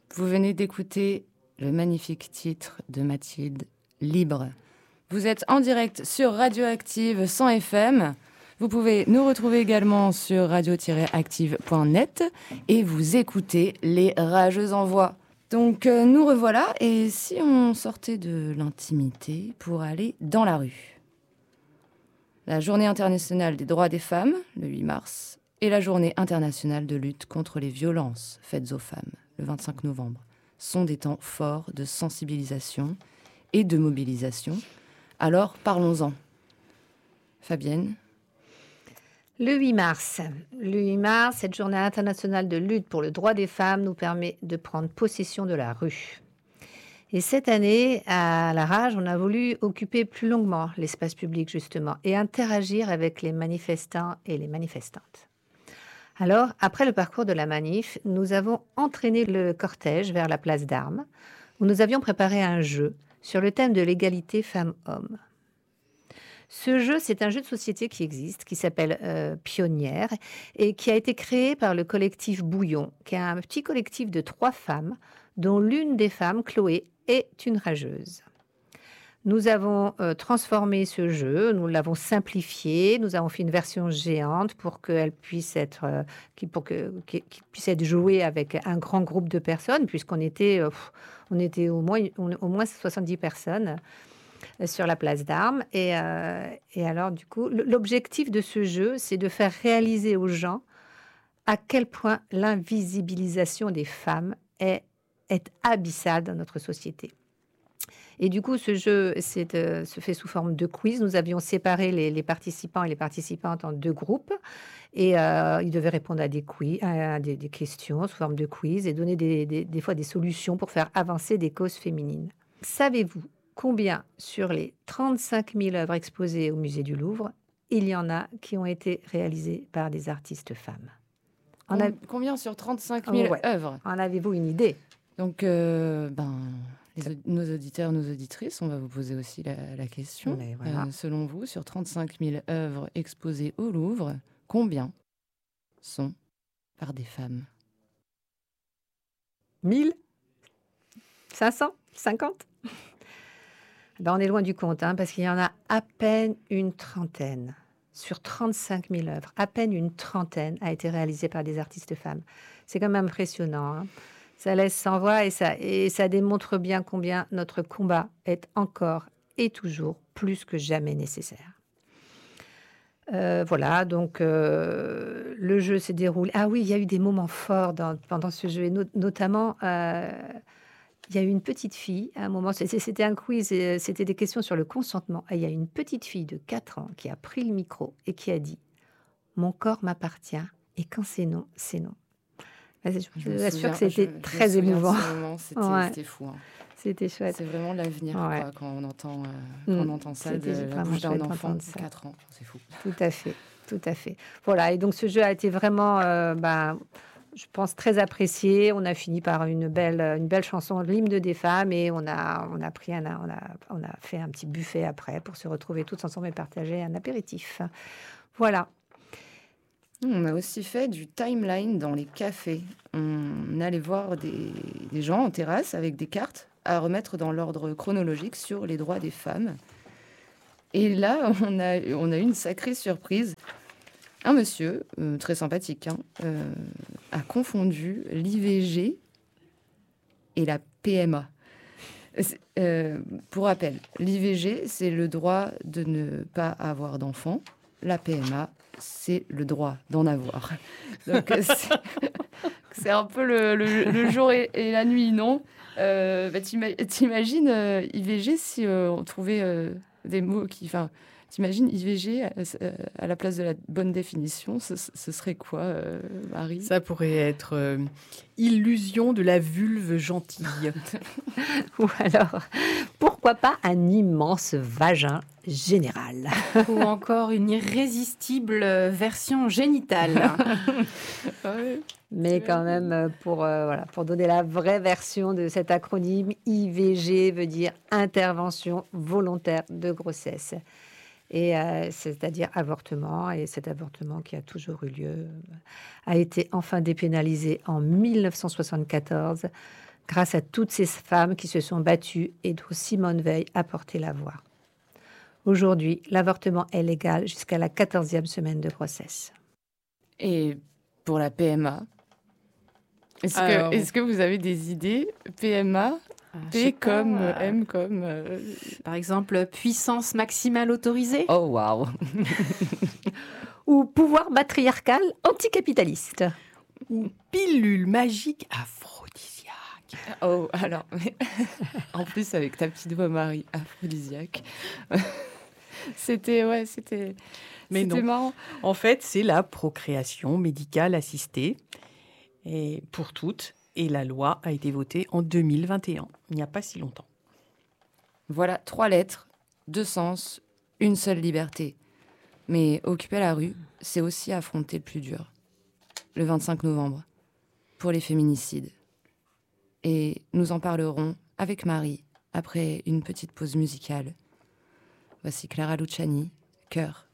Vous venez d'écouter le magnifique titre de Mathilde, Libre. Vous êtes en direct sur Radioactive 100 FM. Vous pouvez nous retrouver également sur radio-active.net et vous écoutez Les Rageux en Voix. Donc nous revoilà, et si on sortait de l'intimité pour aller dans la rue? La Journée internationale des droits des femmes, le 8 mars, et la Journée internationale de lutte contre les violences faites aux femmes, le 25 novembre, sont des temps forts de sensibilisation et de mobilisation. Alors parlons-en. Fabienne? Le 8 mars, cette journée internationale de lutte pour le droit des femmes nous permet de prendre possession de la rue. Et cette année, à la Rage, on a voulu occuper plus longuement l'espace public, justement, et interagir avec les manifestants et les manifestantes. Alors, après le parcours de la manif, nous avons entraîné le cortège vers la place d'Armes, où nous avions préparé un jeu sur le thème de l'égalité femmes-hommes. Ce jeu, c'est un jeu de société qui existe, qui s'appelle Pionnière, et qui a été créé par le collectif Bouillon, qui est un petit collectif de 3 femmes, dont l'une des femmes, Chloé, est une rageuse. Nous avons transformé ce jeu, nous l'avons simplifié, nous avons fait une version géante pour qu'elle puisse être, qu'il puisse être jouée avec un grand groupe de personnes, puisqu'on était, au moins 70 personnes sur la place d'Armes. Et alors, du coup, l'objectif de ce jeu, c'est de faire réaliser aux gens à quel point l'invisibilisation des femmes est abyssale dans notre société. Et du coup, ce jeu se fait sous forme de quiz. Nous avions séparé les participants et les participantes en 2 groupes. Et ils devaient répondre à des questions sous forme de quiz et donner des fois des solutions pour faire avancer des causes féminines. Savez-vous combien sur les 35 000 œuvres exposées au musée du Louvre, il y en a qui ont été réalisées par des artistes femmes? Combien sur 35 000 œuvres? En avez-vous une idée? Donc, nos auditeurs, nos auditrices, on va vous poser aussi la question. Voilà. Selon vous, sur 35 000 œuvres exposées au Louvre, combien sont par des femmes? 1000? 500? 50? On est loin du compte, parce qu'il y en a à peine une trentaine. Sur 35 000 œuvres, à peine une trentaine a été réalisée par des artistes femmes. C'est quand même impressionnant. Ça laisse sans voix et ça démontre bien combien notre combat est encore et toujours plus que jamais nécessaire. Voilà, donc le jeu s'est déroulé. Ah oui, il y a eu des moments forts pendant ce jeu, et notamment... il y a eu une petite fille, à un moment, c'était un quiz, et c'était des questions sur le consentement. Et il y a une petite fille de 4 ans qui a pris le micro et qui a dit « Mon corps m'appartient, et quand c'est non, c'est non ». Je vous assure que c'était très émouvant. C'était fou. C'était chouette. C'est vraiment l'avenir, quoi, quand on entend ça de la bouche d'un enfant de 4 ans. C'est fou. Tout à fait, tout à fait. Voilà, et donc ce jeu a été vraiment... je pense très apprécié. On a fini par une belle chanson, l'hymne des femmes, et on a fait un petit buffet après pour se retrouver tous ensemble et partager un apéritif. Voilà. On a aussi fait du timeline dans les cafés. On allait voir des gens en terrasse avec des cartes à remettre dans l'ordre chronologique sur les droits des femmes. Et là, on a eu une sacrée surprise. Un monsieur, très sympathique, a confondu l'IVG et la PMA. Pour rappel, l'IVG, c'est le droit de ne pas avoir d'enfant. La PMA, c'est le droit d'en avoir. Donc, c'est un peu le jour et la nuit, non? T'imagines IVG si on trouvait des mots qui... T'imagines IVG à la place de la bonne définition, ce serait quoi, Marie? Ça pourrait être illusion de la vulve gentille. Ou alors, pourquoi pas un immense vagin général? Ou encore une irrésistible version génitale. Mais quand même, pour donner la vraie version de cet acronyme, IVG veut dire intervention volontaire de grossesse. Et c'est-à-dire avortement, et cet avortement qui a toujours eu lieu a été enfin dépénalisé en 1974 grâce à toutes ces femmes qui se sont battues et dont Simone Veil a porté la voix. Aujourd'hui, l'avortement est légal jusqu'à la 14e semaine de grossesse. Et pour la PMA, est-ce que vous avez des idées? PMA, P comme M comme... Par exemple, puissance maximale autorisée. Oh, waouh. Ou pouvoir matriarcal anticapitaliste. Ou pilule magique aphrodisiaque. Oh, alors, en plus avec ta petite voix Marie, aphrodisiaque. C'était marrant. En fait, c'est la procréation médicale assistée et pour toutes. Et la loi a été votée en 2021, il n'y a pas si longtemps. Voilà 3 lettres, 2 sens, une seule liberté. Mais occuper la rue, c'est aussi affronter le plus dur. Le 25 novembre, pour les féminicides. Et nous en parlerons avec Marie après une petite pause musicale. Voici Clara Luciani, Cœur.